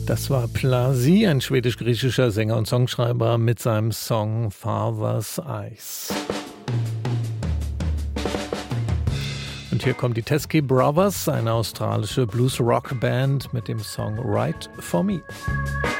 Das war Plazy, ein schwedisch-griechischer Sänger und Songschreiber mit seinem Song Father's Eyes. Und hier kommen die Teskey Brothers, eine australische Blues-Rock-Band mit dem Song Right for Me.